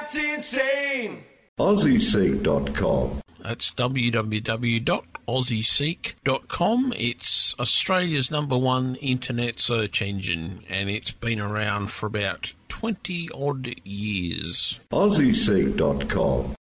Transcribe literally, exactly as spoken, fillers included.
That's insane. Aussie Seek dot com. That's w w w dot aussie seek dot com. It's Australia's number one internet search engine, and it's been around for about twenty odd years. Aussie Seek dot com.